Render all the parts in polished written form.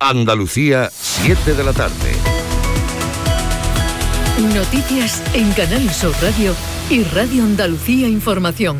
Andalucía, 7 de la tarde. Noticias en Canal Sur Radio y Radio Andalucía Información.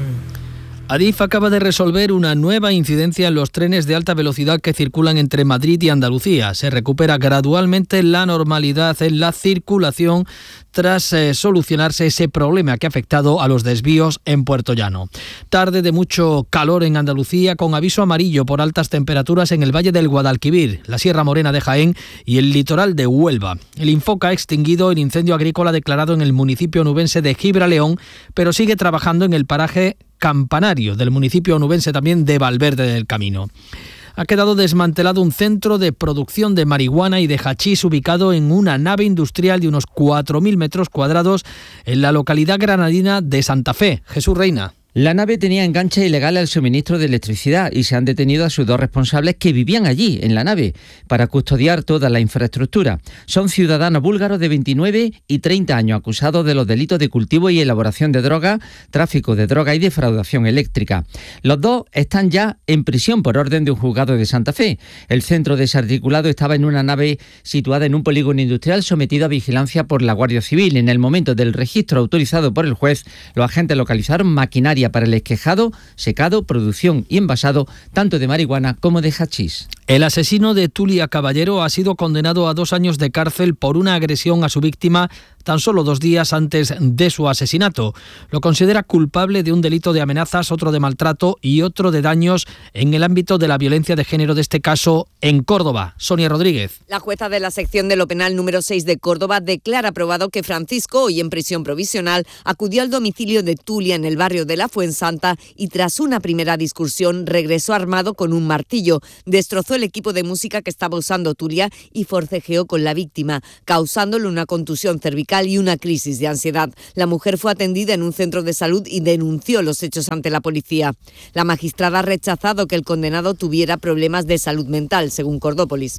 Adif acaba de resolver una nueva incidencia en los trenes de alta velocidad que circulan entre Madrid y Andalucía. Se recupera gradualmente la normalidad en la circulación tras solucionarse ese problema que ha afectado a los desvíos en Puerto Llano. Tarde de mucho calor en Andalucía, con aviso amarillo por altas temperaturas en el Valle del Guadalquivir, la Sierra Morena de Jaén y el litoral de Huelva. El Infoca ha extinguido el incendio agrícola declarado en el municipio onubense de Gibraleón, pero sigue trabajando en el paraje Campanario del municipio onubense también de Valverde del Camino. Ha quedado desmantelado un centro de producción de marihuana y de hachís ubicado en una nave industrial de unos 4.000 metros cuadrados en la localidad granadina de Santa Fe. Jesús Reina. La nave tenía enganche ilegal al suministro de electricidad y se han detenido a sus dos responsables que vivían allí, en la nave, para custodiar toda la infraestructura. Son ciudadanos búlgaros de 29 y 30 años acusados de los delitos de cultivo y elaboración de droga, tráfico de droga y defraudación eléctrica. Los dos están ya en prisión por orden de un juzgado de Santa Fe. El centro desarticulado estaba en una nave situada en un polígono industrial sometido a vigilancia por la Guardia Civil. En el momento del registro autorizado por el juez, los agentes localizaron maquinaria para el esquejado, secado, producción y envasado tanto de marihuana como de hachís. El asesino de Tulia Caballero ha sido condenado a 2 años de cárcel por una agresión a su víctima tan solo 2 días antes de su asesinato. Lo considera culpable de un delito de amenazas, otro de maltrato y otro de daños en el ámbito de la violencia de género, de este caso en Córdoba. Sonia Rodríguez. La jueza de la sección de lo penal número 6 de Córdoba declara aprobado que Francisco, hoy en prisión provisional, acudió al domicilio de Tulia en el barrio de la Fuensanta y tras una primera discusión regresó armado con un martillo. Destrozó el equipo de música que estaba usando Tulia y forcejeó con la víctima, causándole una contusión cervical y una crisis de ansiedad. La mujer fue atendida en un centro de salud y denunció los hechos ante la policía. La magistrada ha rechazado que el condenado tuviera problemas de salud mental, según Cordópolis.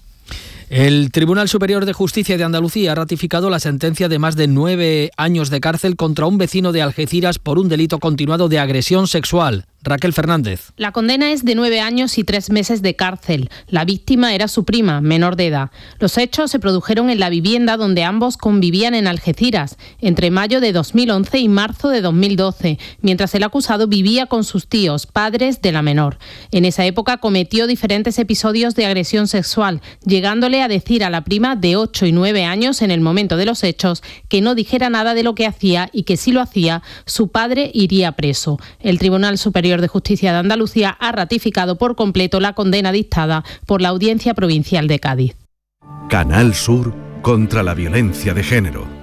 El Tribunal Superior de Justicia de Andalucía ha ratificado la sentencia de más de 9 años de cárcel contra un vecino de Algeciras por un delito continuado de agresión sexual. Raquel Fernández. La condena es de 9 años y 3 meses de cárcel. La víctima era su prima, menor de edad. Los hechos se produjeron en la vivienda donde ambos convivían en Algeciras, entre mayo de 2011 y marzo de 2012, mientras el acusado vivía con sus tíos, padres de la menor. En esa época cometió diferentes episodios de agresión sexual, llegándole a decir a la prima de 8 y 9 años en el momento de los hechos que no dijera nada de lo que hacía y que si lo hacía, su padre iría preso. El Tribunal Superior de Justicia de Andalucía ha ratificado por completo la condena dictada por la Audiencia Provincial de Cádiz. Canal Sur contra la violencia de género.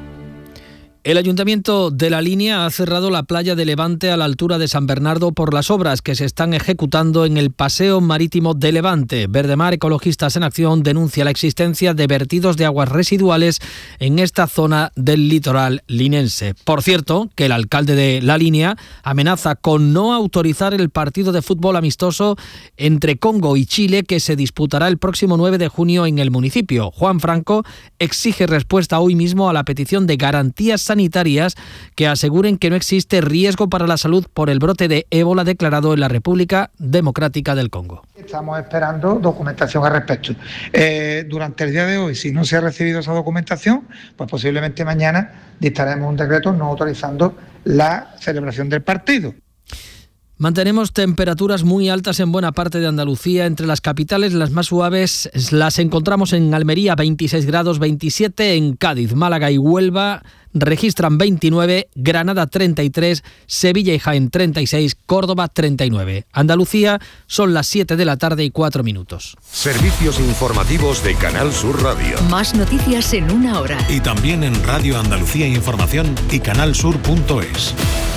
El Ayuntamiento de La Línea ha cerrado la playa de Levante a la altura de San Bernardo por las obras que se están ejecutando en el Paseo Marítimo de Levante. Verdemar Ecologistas en Acción denuncia la existencia de vertidos de aguas residuales en esta zona del litoral linense. Por cierto, que el alcalde de La Línea amenaza con no autorizar el partido de fútbol amistoso entre Congo y Chile que se disputará el próximo 9 de junio en el municipio. Juan Franco exige respuesta hoy mismo a la petición de garantías sanitarias que aseguren que no existe riesgo para la salud por el brote de ébola declarado en la República Democrática del Congo. Estamos esperando documentación al respecto. Durante el día de hoy, si no se ha recibido esa documentación, pues posiblemente mañana dictaremos un decreto no autorizando la celebración del partido. Mantenemos temperaturas muy altas en buena parte de Andalucía. Entre las capitales, las más suaves las encontramos en Almería, 26 grados, 27 en Cádiz, Málaga y Huelva registran 29, Granada 33, Sevilla y Jaén 36, Córdoba 39. Andalucía son las 7 de la tarde y 4 minutos. Servicios informativos de Canal Sur Radio. Más noticias en una hora. Y también en Radio Andalucía Información y canalsur.es.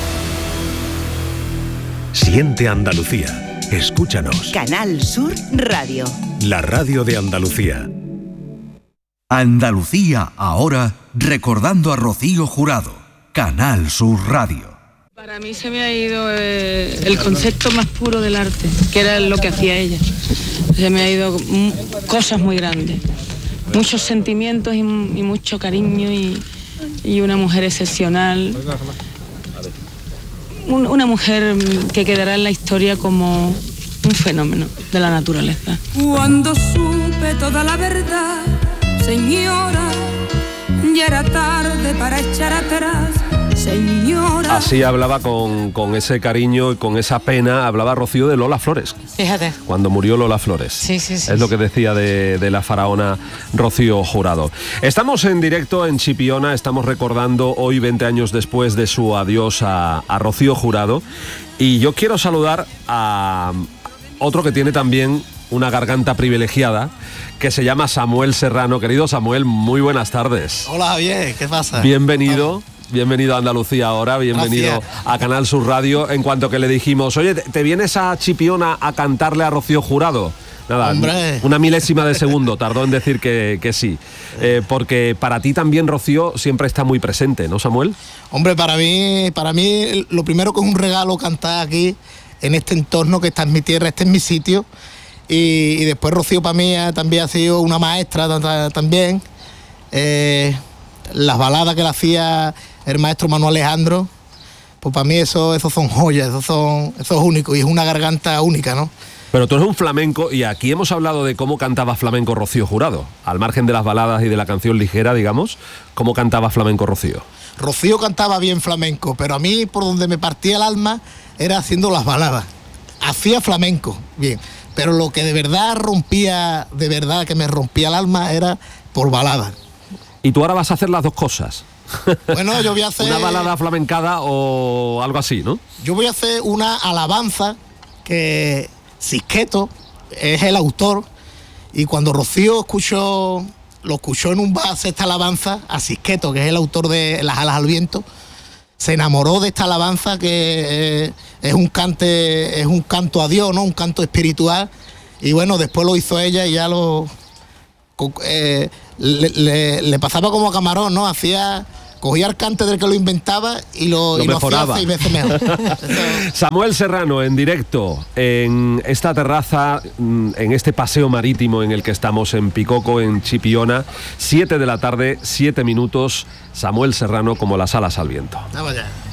Siente Andalucía. Escúchanos. Canal Sur Radio. La radio de Andalucía. Andalucía ahora, recordando a Rocío Jurado. Canal Sur Radio. Para mí se me ha ido el concepto más puro del arte, que era lo que hacía ella. Se me ha ido cosas muy grandes, muchos sentimientos y mucho cariño y una mujer excepcional. Una mujer que quedará en la historia como un fenómeno de la naturaleza. Cuando supe toda la verdad, señora, ya era tarde para echar atrás. Señora. Así hablaba con ese cariño y con esa pena, hablaba Rocío de Lola Flores. Fíjate. Cuando murió Lola Flores. Sí. Es lo que decía de la faraona Rocío Jurado. Estamos en directo en Chipiona, estamos recordando hoy, 20 años después de su adiós a Rocío Jurado. Y yo quiero saludar a otro que tiene también una garganta privilegiada, que se llama Samuel Serrano. Querido Samuel, muy buenas tardes. Hola Javier, ¿qué pasa? Bienvenido a Andalucía ahora, bienvenido. Gracias. A Canal Sur Radio. En cuanto que le dijimos, oye, ¿te vienes a Chipiona a cantarle a Rocío Jurado? Nada, ¡hombre! Una milésima de segundo tardó en decir que sí. Porque para ti también Rocío siempre está muy presente, ¿no, Samuel? Hombre, para mí lo primero que es un regalo cantar aquí, en este entorno, que está en mi tierra, este es mi sitio. Y después Rocío para mí también ha sido una maestra también. Las baladas que le hacía el maestro Manuel Alejandro, pues para mí eso son joyas, eso es único, y es una garganta única, ¿no? Pero tú eres un flamenco, y aquí hemos hablado de cómo cantaba flamenco Rocío Jurado, al margen de las baladas y de la canción ligera, digamos. ¿Cómo cantaba flamenco Rocío? Rocío cantaba bien flamenco, pero a mí por donde me partía el alma era haciendo las baladas. Hacía flamenco, bien, pero lo que de verdad que me rompía el alma era por balada. ¿Y tú ahora vas a hacer las dos cosas? Bueno, yo voy a hacer... una balada flamencada o algo así, ¿no? Yo voy a hacer una alabanza que Sisqueto es el autor, y cuando Rocío lo escuchó en un bar hacer esta alabanza a Sisqueto, que es el autor de Las alas al viento, se enamoró de esta alabanza, que es un canto a Dios, ¿no? Un canto espiritual, y bueno, después lo hizo ella y ya le pasaba como a Camarón, ¿no? Cogía el cante del que lo inventaba y lo mejoraba. Hacía 6 veces mejor. Samuel Serrano, en directo, en esta terraza, en este paseo marítimo en el que estamos en Picoco, en Chipiona, 7 de la tarde, 7 minutos, Samuel Serrano como las alas al viento. Vamos allá.